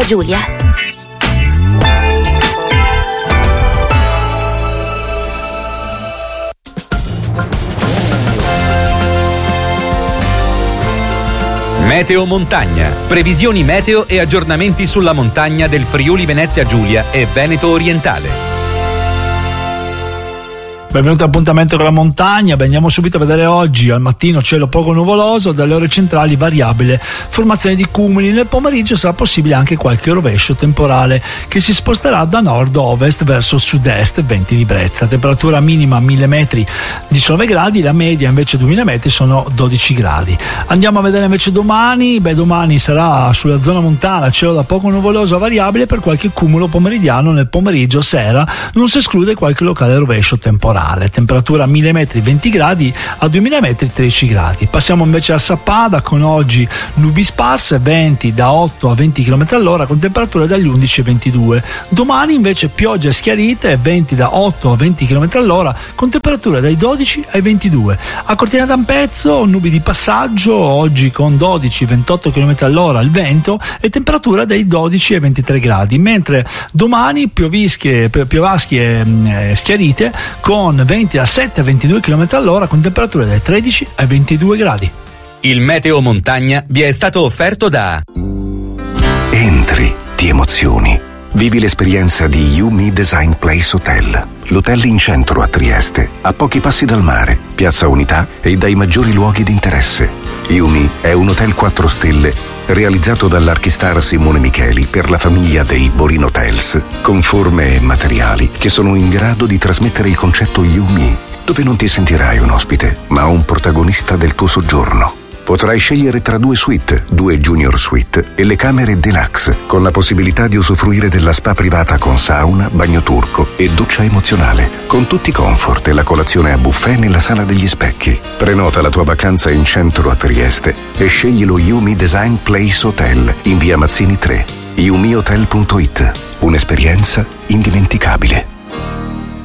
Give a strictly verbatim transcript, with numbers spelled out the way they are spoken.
Giulia. Meteo Montagna. Previsioni meteo e aggiornamenti sulla montagna del Friuli Venezia Giulia e Veneto Orientale. Benvenuti all'appuntamento con la montagna. Beh, andiamo subito a vedere oggi. Al mattino cielo poco nuvoloso, dalle ore centrali variabile formazione di cumuli. Nel pomeriggio sarà possibile anche qualche rovescio temporale che si sposterà da nord-ovest verso sud-est, venti di brezza. Temperatura minima mille metri diciannove gradi, la media invece duemila metri sono dodici gradi. Andiamo a vedere invece domani. Beh, domani sarà sulla zona montana cielo da poco nuvoloso a variabile per qualche cumulo pomeridiano. Nel pomeriggio sera non si esclude qualche locale rovescio temporale. Temperatura a mille metri venti gradi, a duemila metri tredici gradi. Passiamo invece a Sappada con oggi nubi sparse, venti da otto a venti chilometri all'ora con temperature dagli undici ai ventidue. Domani invece piogge schiarite, venti da otto a venti chilometri all'ora con temperature dai dodici ai ventidue. A Cortina d'Ampezzo nubi di passaggio, oggi con dodici ventotto chilometri all'ora il vento e temperatura dai dodici ai ventitré gradi, mentre domani piovische, piovasche eh, schiarite con venti da sette a ventidue chilometri all'ora con temperature dai tredici ai ventidue gradi. Il Meteo Montagna vi è stato offerto da Entri, ti emozioni. Vivi l'esperienza di Yumi Design Place Hotel, l'hotel in centro a Trieste, a pochi passi dal mare, Piazza Unità e dai maggiori luoghi di interesse. Yumi è un hotel quattro stelle realizzato dall'archistar Simone Micheli per la famiglia dei Borin Hotels, con forme e materiali che sono in grado di trasmettere il concetto Yumi, dove non ti sentirai un ospite, ma un protagonista del tuo soggiorno. Potrai scegliere tra due suite, due junior suite e le camere deluxe, con la possibilità di usufruire della spa privata con sauna, bagno turco e doccia emozionale, con tutti i comfort e la colazione a buffet nella sala degli specchi. Prenota la tua vacanza in centro a Trieste e scegli lo Yumi Design Place Hotel in via Mazzini tre. yumi hotel punto it. Un'esperienza indimenticabile.